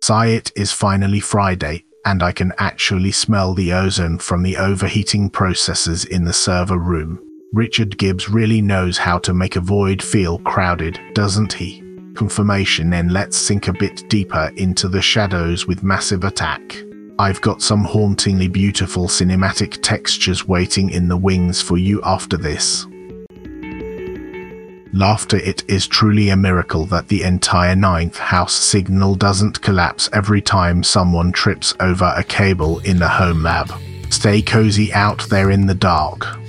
Sigh, it is finally Friday, and I can actually smell the ozone from the overheating processes in the server room. Richard Gibbs really knows how to make a void feel crowded, doesn't he? Confirmation. Then let's sink a bit deeper into the shadows with Massive Attack. I've got some hauntingly beautiful cinematic textures waiting in the wings for you after this. Laughter. It is truly a miracle that the entire ninth house signal doesn't collapse every time someone trips over a cable in the home lab. Stay cozy out there in the dark.